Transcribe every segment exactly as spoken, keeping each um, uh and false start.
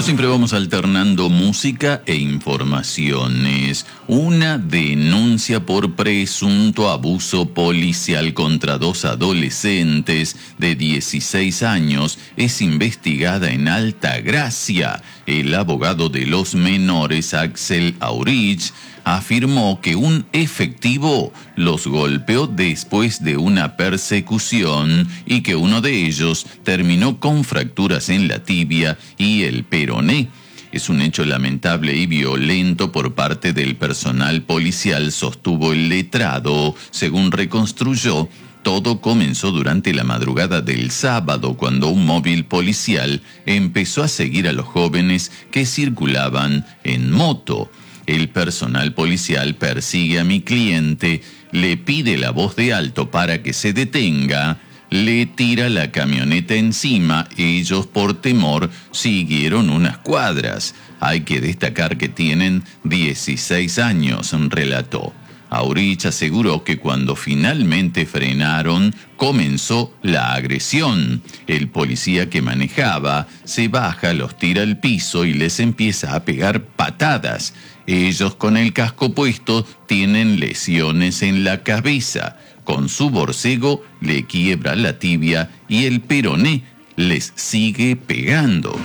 siempre vamos alternando música e informaciones. Una denuncia por presunto abuso policial contra dos adolescentes de dieciséis años es investigada en Altagracia. El abogado de los menores, Axel Aurich, afirmó que un efectivo los golpeó después de una persecución y que uno de ellos terminó con fracturas en la tibia y el peroné. Es un hecho lamentable y violento por parte del personal policial, sostuvo el letrado. Según reconstruyó, todo comenzó durante la madrugada del sábado, cuando un móvil policial empezó a seguir a los jóvenes que circulaban en moto. El personal policial persigue a mi cliente, le pide la voz de alto para que se detenga, le tira la camioneta encima. Ellos, por temor, siguieron unas cuadras. Hay que destacar que tienen dieciséis años, relató. Aurich aseguró que cuando finalmente frenaron, comenzó la agresión. El policía que manejaba se baja, los tira al piso y les empieza a pegar patadas. Ellos, con el casco puesto, tienen lesiones en la cabeza. Con su borcego le quiebra la tibia y el peroné. Les sigue pegando.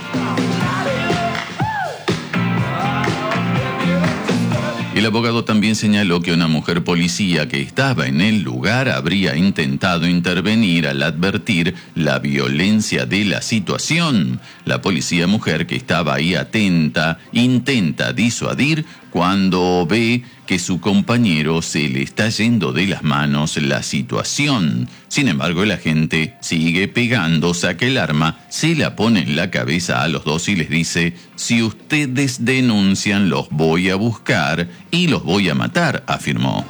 El abogado también señaló que una mujer policía que estaba en el lugar habría intentado intervenir al advertir la violencia de la situación. La policía mujer que estaba ahí atenta intenta disuadir cuando ve que su compañero se le está yendo de las manos la situación. Sin embargo, el agente sigue pegando, saca el arma, se la pone en la cabeza a los dos y les dice: si ustedes denuncian, los voy a buscar y los voy a matar, afirmó.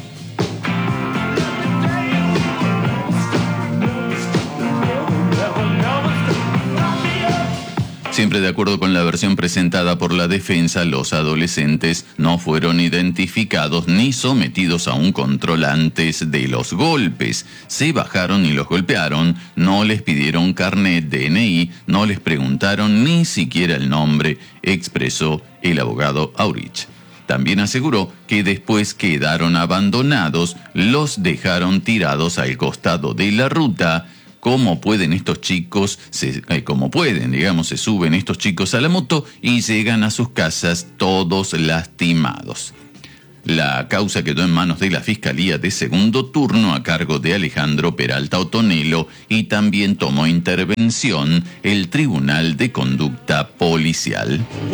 Siempre de acuerdo con la versión presentada por la defensa, los adolescentes no fueron identificados ni sometidos a un control antes de los golpes. Se bajaron y los golpearon, no les pidieron carnet, D N I, no les preguntaron ni siquiera el nombre, expresó el abogado Aurich. También aseguró que después quedaron abandonados, los dejaron tirados al costado de la ruta. ¿Cómo pueden estos chicos, se, eh, como pueden, digamos, se suben estos chicos a la moto y llegan a sus casas todos lastimados? La causa quedó en manos de la Fiscalía de Segundo Turno a cargo de Alejandro Peralta Otonelo y también tomó intervención el Tribunal de Conducta Policial.